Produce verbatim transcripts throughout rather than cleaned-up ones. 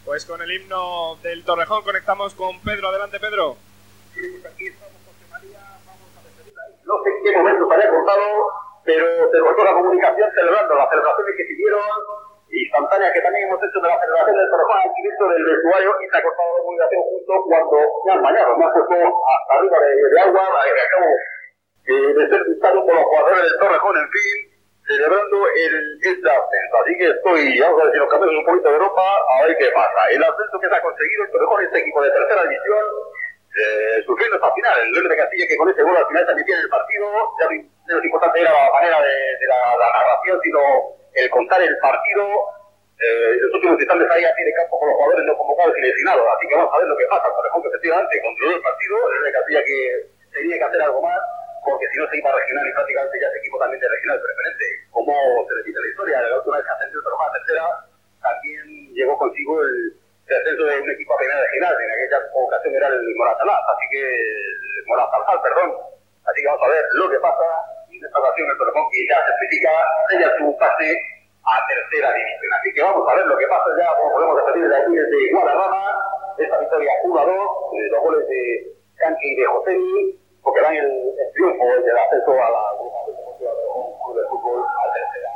Pues con el himno del Torrejón conectamos con Pedro. Adelante, Pedro. Sí, pues aquí estamos, José María, vamos a despedirla. No sé en qué momento se haya cortado, pero se cortó la comunicación celebrando las celebraciones que siguieron, instantáneas que también hemos hecho de la celebración del Torrejón al inicio del vestuario, y se ha cortado la comunicación justo cuando me han bañado, me han puesto hasta arriba de, de agua, que acabo eh, de ser visitado por los jugadores del Torrejón, en fin, celebrando el, este ascenso. Así que estoy, vamos a ver si nos cambiamos un poquito de ropa, a ver qué pasa. El ascenso que se ha conseguido el Torrejón, este equipo de tercera división, eh, sufriendo hasta el final. El León de Castilla, que con ese gol al final también tiene el partido. Ya no es importante era la manera de, de la, la narración, sino el contar el partido. Eh, en los últimos instantes ahí a pie de campo con los jugadores no convocados y lesionados. Así que vamos a ver lo que pasa. El Torrejón, que efectivamente controló el partido. El León de Castilla, que tenía que hacer algo más, porque si no se iba a regional y prácticamente ya es equipo también de regional preferente. Como se repite la historia, la última vez que ascendió el Torrejón a tercera, también llegó consigo el, el ascenso de un equipo a primera regional. En aquella ocasión era el Moratalaz, así que el Moratalaz, perdón. Así que vamos a ver lo que pasa. Y en esta ocasión el Torrejón, que ya certifica, sella su pase a tercera división. Así que vamos a ver lo que pasa ya, como podemos repetir de aquí desde Guadarrama, esta victoria uno a dos, los goles de Canqui y de Josemi, porque dan el, el triunfo del ascenso a la Agrupación Deportiva de un club de fútbol a tercera.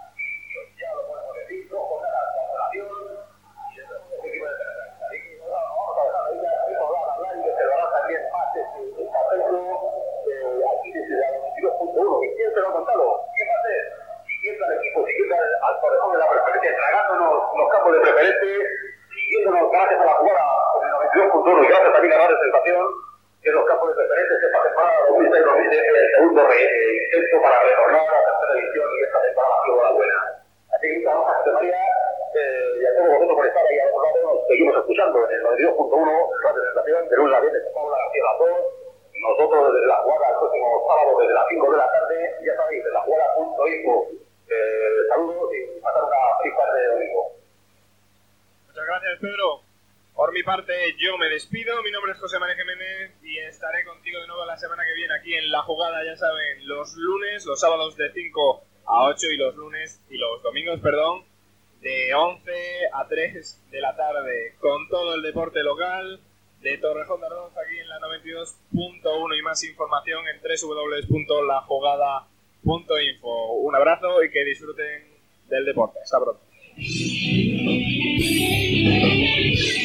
Y ya lo podemos decir, no con la cancelación y el segundo equipo de tercera. Así que vamos a dejar ahí, vamos a hablar y que se lo hará también más este ascenso aquí desde la veintidós punto uno. ¿Y quién se lo ha contado? ¿Quién va a ser? Siguiendo al equipo, siguiendo al, al Torrejón de la preferencia, tragándonos los campos de preferente, siguiéndonos gracias a la jugada con el noventa y dos punto uno y gracias también a la sensación que los campos de preferentes esta temporada dos mil seis dos mil siete el segundo re, eh, intento para retornar a la tercera división y esta temporada ha sido la buena. Así que muchas gracias, José María, eh, y a todos vosotros por estar ahí a los lados. Nos seguimos escuchando en el noventa y dos punto uno, Radio Sensación, de lunes a viernes, con Paula García a las dos. Nosotros desde la jugada el próximo sábado desde las cinco de la tarde, ya sabéis, de la jugada punto info. Eh, saludos y pasar una feliz tarde de domingo. Muchas gracias, Pedro. Por mi parte, yo me despido. Mi nombre es José María Jiménez y estaré contigo de nuevo la semana que viene aquí en La Jugada, ya saben, los lunes, los sábados de cinco a ocho y los lunes y los domingos, perdón, de once a tres de la tarde, con todo el deporte local de Torrejón de Ardoz aquí en la noventa y dos punto uno y más información en doble u doble u doble u punto la jugada punto info. Un abrazo y que disfruten del deporte. Hasta pronto.